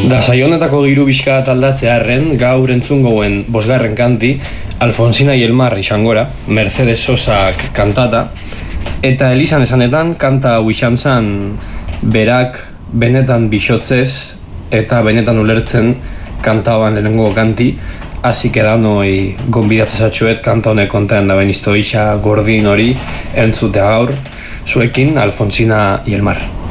Da saionetako giru bizka aldatzearren, gaur entzungoen bosgarren kanti, Alfonsina y el Mar izangora, Mercedes Sosak kantata, eta Elizan esanetan, kanta hau izan zen berak benetan bixotzez eta benetan ulertzen kanta hauan lehenengo kanti, así que danoi gonbidatzezatxuet kanta honek kontaen da benizto isa gordin hori entzutea gaur, zuekin Alfonsina y el Mar.